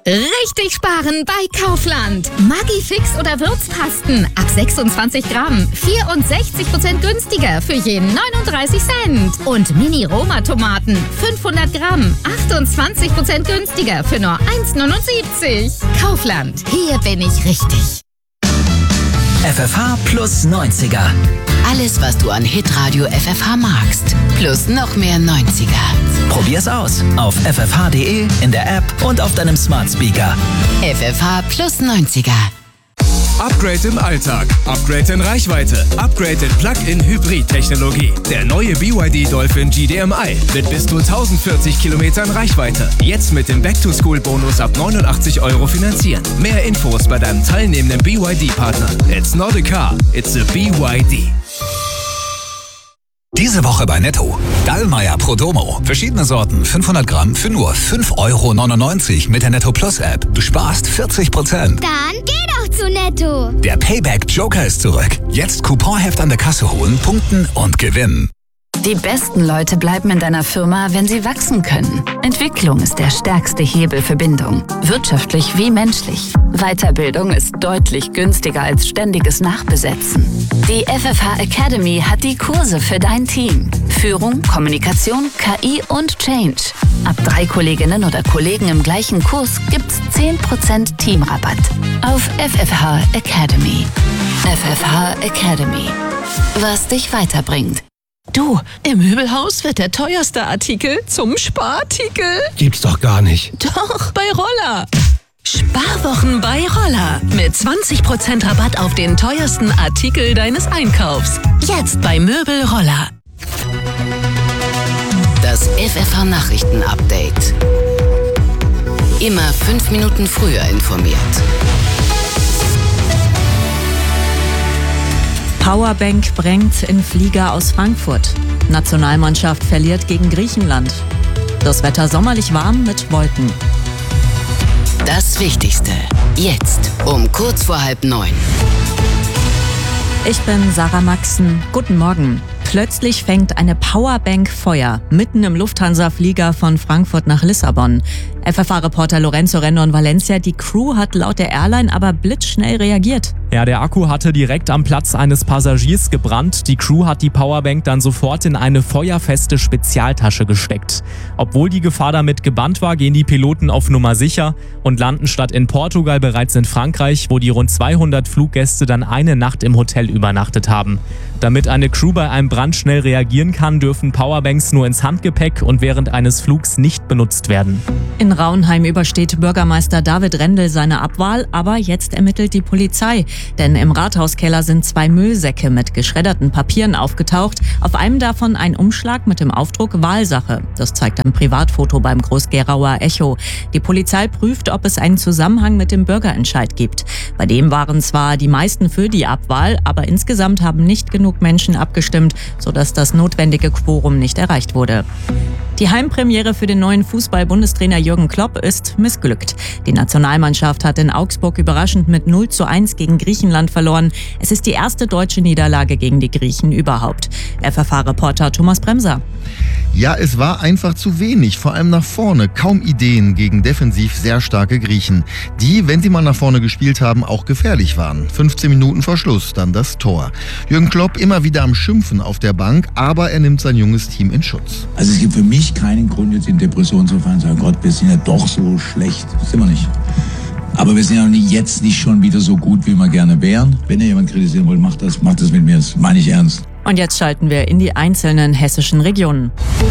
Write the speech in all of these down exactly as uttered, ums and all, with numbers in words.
Richtig sparen bei Kaufland. Maggi-Fix oder Würzpasten ab sechsundzwanzig Gramm. vierundsechzig Prozent günstiger für jeden neununddreißig Cent. Und Mini-Roma-Tomaten fünfhundert Gramm. achtundzwanzig Prozent günstiger für nur eins neunundsiebzig. Kaufland. Hier bin ich richtig. F F H plus neunziger. Alles, was du an Hitradio F F H magst. Plus noch mehr neunziger. Probier's aus auf f f h punkt d e, in der App und auf deinem Smart Speaker. F F H plus neunziger. Upgrade im Alltag, Upgrade in Reichweite, Upgrade in Plug-in-Hybrid-Technologie. Der neue B Y D Dolphin G D M I mit bis zu tausendvierzig Kilometern Reichweite. Jetzt mit dem Back-to-School-Bonus ab neunundachtzig Euro finanzieren. Mehr Infos bei deinem teilnehmenden B Y D-Partner. It's not a car, it's a B Y D. Diese Woche bei Netto. Dallmayr Prodomo. Verschiedene Sorten, fünfhundert Gramm für nur fünf Euro neunundneunzig mit der Netto Plus App. Du sparst vierzig Prozent. Dann geh doch zu Netto. Der Payback Joker ist zurück. Jetzt Couponheft an der Kasse holen, punkten und gewinnen. Die besten Leute bleiben in deiner Firma, wenn sie wachsen können. Entwicklung ist der stärkste Hebel für Bindung. Wirtschaftlich wie menschlich. Weiterbildung ist deutlich günstiger als ständiges Nachbesetzen. Die F F H Academy hat die Kurse für dein Team. Führung, Kommunikation, K I und Change. Ab drei Kolleginnen oder Kollegen im gleichen Kurs gibt's zehn Prozent Teamrabatt. Auf F F H Academy. F F H Academy. Was dich weiterbringt. Du, im Möbelhaus wird der teuerste Artikel zum Sparartikel. Gibt's doch gar nicht. Doch, bei Roller. Sparwochen bei Roller. Mit zwanzig Prozent Rabatt auf den teuersten Artikel deines Einkaufs. Jetzt bei Möbel Roller. Das F F H Nachrichten-Update. Immer fünf Minuten früher informiert. Powerbank brennt in Flieger aus Frankfurt. Nationalmannschaft verliert gegen Griechenland. Das Wetter sommerlich warm mit Wolken. Das Wichtigste. Jetzt um kurz vor halb neun. Ich bin Sarah Maxen. Guten Morgen. Plötzlich fängt eine Powerbank Feuer mitten im Lufthansa-Flieger von Frankfurt nach Lissabon. F F H-Reporter Lorenzo Rendon Valencia, die Crew hat laut der Airline aber blitzschnell reagiert. Ja, der Akku hatte direkt am Platz eines Passagiers gebrannt. Die Crew hat die Powerbank dann sofort in eine feuerfeste Spezialtasche gesteckt. Obwohl die Gefahr damit gebannt war, gehen die Piloten auf Nummer sicher und landen statt in Portugal bereits in Frankreich, wo die rund zweihundert Fluggäste dann eine Nacht im Hotel übernachtet haben. Damit eine Crew bei einem Brand schnell reagieren kann, dürfen Powerbanks nur ins Handgepäck und während eines Flugs nicht benutzt werden. In Rauenheim übersteht Bürgermeister David Rendel seine Abwahl, aber jetzt ermittelt die Polizei. Denn im Rathauskeller sind zwei Müllsäcke mit geschredderten Papieren aufgetaucht. Auf einem davon ein Umschlag mit dem Aufdruck Wahlsache. Das zeigt ein Privatfoto beim Groß-Gerauer Echo. Die Polizei prüft, ob es einen Zusammenhang mit dem Bürgerentscheid gibt. Bei dem waren zwar die meisten für die Abwahl, aber insgesamt haben nicht genug Menschen abgestimmt, sodass das notwendige Quorum nicht erreicht wurde. Die Heimpremiere für den neuen Fußball-Bundestrainer Jürgen Klopp ist missglückt. Die Nationalmannschaft hat in Augsburg überraschend mit null zu eins gegen Griechenland verloren. Es ist die erste deutsche Niederlage gegen die Griechen überhaupt. F F H-Reporter Thomas Bremser. Ja, es war einfach zu wenig, vor allem nach vorne. Kaum Ideen gegen defensiv sehr starke Griechen, die, wenn sie mal nach vorne gespielt haben, auch gefährlich waren. fünfzehn Minuten vor Schluss dann das Tor. Jürgen Klopp immer wieder am Schimpfen auf der Bank, aber er nimmt sein junges Team in Schutz. Also es gibt für mich keinen Grund, jetzt in Depression zu fallen und zu sagen, Gott, wir sind ja doch so schlecht. Das sind wir nicht. Aber wir sind ja nicht, jetzt nicht schon wieder so gut, wie wir gerne wären. Wenn ihr jemand kritisieren wollt, macht das, macht das mit mir. Das meine ich ernst. Und jetzt schalten wir in die einzelnen hessischen Regionen.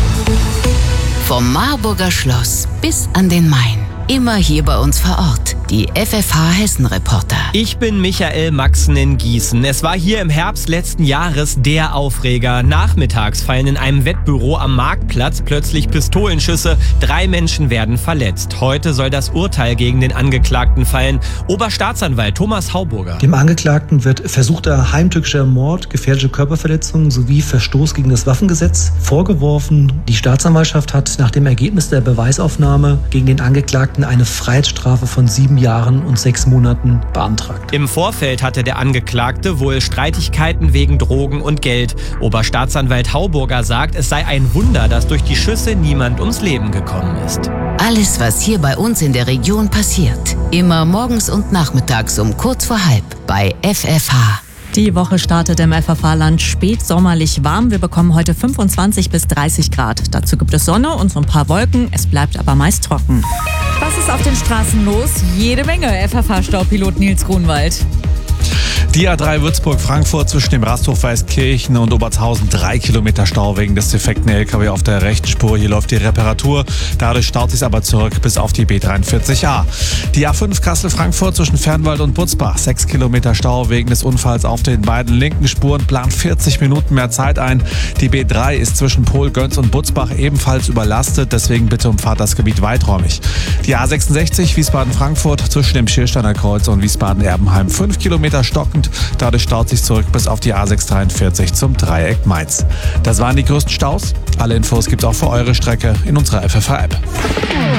Vom Marburger Schloss bis an den Main. Immer hier bei uns vor Ort. Die F F H-Hessen-Reporter. Ich bin Michael Maxen in Gießen. Es war hier im Herbst letzten Jahres der Aufreger. Nachmittags fallen in einem Wettbüro am Marktplatz plötzlich Pistolenschüsse. Drei Menschen werden verletzt. Heute soll das Urteil gegen den Angeklagten fallen. Oberstaatsanwalt Thomas Hauburger. Dem Angeklagten wird versuchter heimtückischer Mord, gefährliche Körperverletzung sowie Verstoß gegen das Waffengesetz vorgeworfen. Die Staatsanwaltschaft hat nach dem Ergebnis der Beweisaufnahme gegen den Angeklagten eine Freiheitsstrafe von sieben sieben Jahren und sechs Monaten beantragt. Im Vorfeld hatte der Angeklagte wohl Streitigkeiten wegen Drogen und Geld. Oberstaatsanwalt Hauburger sagt, es sei ein Wunder, dass durch die Schüsse niemand ums Leben gekommen ist. Alles, was hier bei uns in der Region passiert. Immer morgens und nachmittags um kurz vor halb bei F F H. Die Woche startet im F F H-Land spätsommerlich warm. Wir bekommen heute fünfundzwanzig bis dreißig Grad. Dazu gibt es Sonne und so ein paar Wolken. Es bleibt aber meist trocken. Was ist auf den Straßen los? Jede Menge. F F H-Staupilot Nils Grunwald. Die A drei Würzburg-Frankfurt zwischen dem Rasthof Weißkirchen und Obertshausen drei Kilometer Stau wegen des defekten L K W auf der rechten Spur. Hier läuft die Reparatur. Dadurch staut sich aber zurück bis auf die B dreiundvierzig A. Die A fünf Kassel-Frankfurt zwischen Fernwald und Butzbach. sechs Kilometer Stau wegen des Unfalls auf den beiden linken Spuren. Plant vierzig Minuten mehr Zeit ein. Die B drei ist zwischen Pohl-Göns und Butzbach ebenfalls überlastet. Deswegen bitte umfahrt das Gebiet weiträumig. Die A sechsundsechzig Wiesbaden-Frankfurt zwischen dem Schiersteiner Kreuz und Wiesbaden-Erbenheim. fünf Kilometer stockend. Dadurch staut sich zurück bis auf die A sechs dreiundvierzig zum Dreieck Mainz. Das waren die größten Staus. Alle Infos gibt's auch für eure Strecke in unserer F F H-App.